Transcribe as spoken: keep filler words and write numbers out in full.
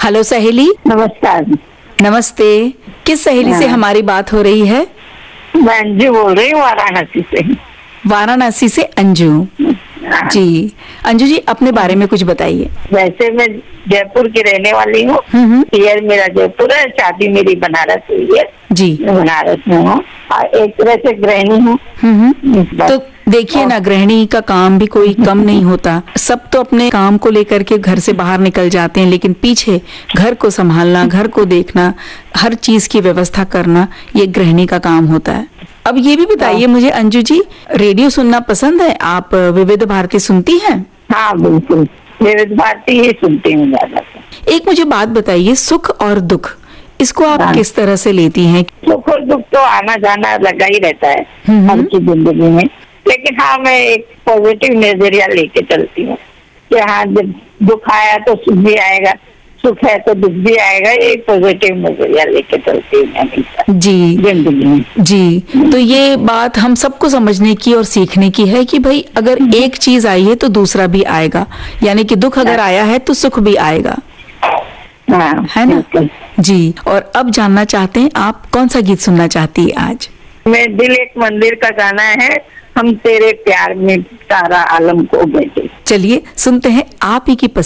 Hello सहेली। नमस्कार। नमस्ते। किस सहेली से हमारी बात हो रही है? मैं अंजू बोल रही हूँ वाराणसी से। वाराणसी से अंजू जी। अंजू जी, अपने बारे में कुछ बताइए। वैसे मैं जयपुर की रहने वाली हूँ। हम्म पियर मेरा जयपुर है, शादी मेरी बनारस हुई है जी। मैं बनारस में हूँ और एक तरह से गृहिणी हूँ। हम्म तो देखिए ना, गृहिणी का काम भी कोई कम नहीं होता। सब तो अपने काम को लेकर के घर से बाहर निकल जाते हैं, लेकिन पीछे घर को संभालना, घर को देखना, हर चीज की व्यवस्था करना, ये गृहिणी का काम होता है। अब ये भी बताइए मुझे अंजू जी, रेडियो सुनना पसंद है? आप विविध भारती सुनती हैं? हाँ बिल्कुल, विविध भारती ही सुनती हूँ ज्यादा। एक मुझे बात बताइए, सुख और दुख इसको आप हाँ। किस तरह से लेती हैं? सुख और दुख तो आना जाना लगा ही रहता है हम्म। हमकी जिंदगी में, लेकिन हाँ मैं एक पॉजिटिव नजरिया लेके चलती हूँ कि हाँ जब दुख आया तो सुख भी आएगा, सुख है तो दुख भी आएगा। एक पॉजिटिव नजरिया लेके चलती हूँ हमेशा जी जिंदगी में। जी। तो ये बात हम सबको समझने की और सीखने की है कि भाई अगर एक चीज आई है तो दूसरा भी आएगा, यानी कि दुख अगर आया है तो सुख भी आएगा, हाँ है ना? बिल्कुल। जी। और अब जानना चाहते हैं, आप कौन सा गीत सुनना चाहती है आज? मैं दिल एक मंदिर का गाना है, हम तेरे प्यार में तारा आलम को बैठे। चलिए सुनते हैं आप ही की पसंद